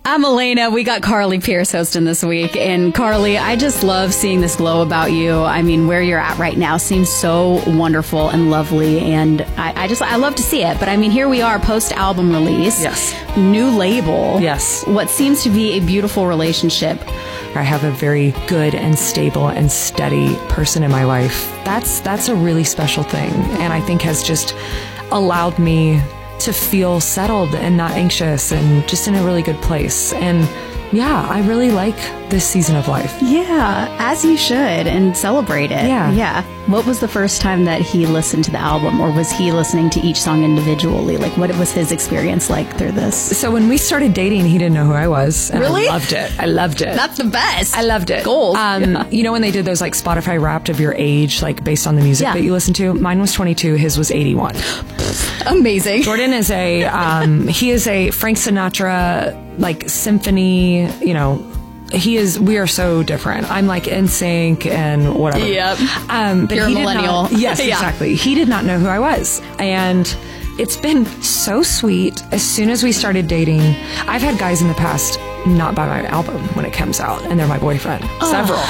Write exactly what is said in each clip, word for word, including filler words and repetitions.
I'm Elena. We got Carly Pearce hosting this week. And Carly, I just love seeing this glow about you. I mean, where you're at right now seems so wonderful and lovely. And I, I just, I love to see it. But I mean, here we are post-album release. Yes. New label. Yes. What seems to be a beautiful relationship. I have a very good and stable and steady person in my life. That's, that's a really special thing. And I think has just allowed me to feel settled and not anxious and just in a really good place. And yeah, I really like this season of life. Yeah, as you should, and celebrate it. Yeah. Yeah. What was the first time that he listened to the album, or was he listening to each song individually? Like, what was his experience like through this? So when we started dating, he didn't know who I was. And Really? I loved it. I loved it. That's the best. I loved it. Gold. Um, Yeah. You know when they did those like Spotify Wrapped of your age, like based on the music Yeah. that you listen to? Mine was twenty-two. His was eighty-one. Amazing. Jordan is a, um, he is a Frank Sinatra, like symphony, you know, he is, we are so different. I'm like N Sync and whatever. Yep. Um, but You're a he did millennial. not- yes, Yeah. exactly. He did not know who I was. And it's been so sweet. As soon as we started dating, I've had guys in the past not buy my album when it comes out, and they're my boyfriend. Several.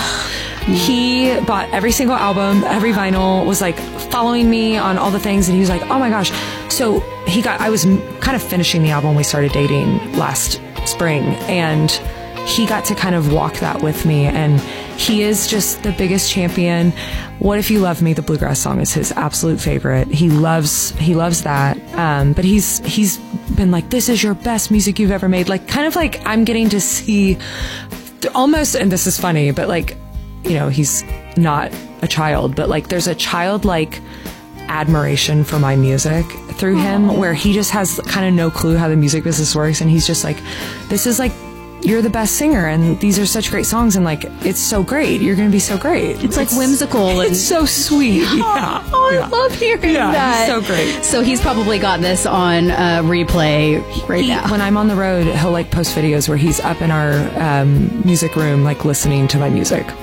He bought every single album, every vinyl, was like following me on all the things, and he was like, oh my gosh. So he got, I was m- kind of finishing the album we started dating last spring, and he got to kind of walk that with me, and he is just the biggest champion. What If You Love Me, the bluegrass song, is his absolute favorite. He loves, he loves that. Um, but he's, he's been like, this is your best music you've ever made. Like, kind of like I'm getting to see almost, and this is funny, but like, you know, he's not a child, but like there's a childlike admiration for my music through him, where he just has kind of no clue how the music business works, and he's just like, this is like, you're the best singer, and these are such great songs, and like, it's so great, you're gonna be so great. It's like whimsical. And It's so sweet. Yeah. Oh, I Yeah. love hearing Yeah, that. he's so great. So he's probably got this on uh, replay right He- now. when I'm on the road, he'll like post videos where he's up in our um, music room, like listening to my music.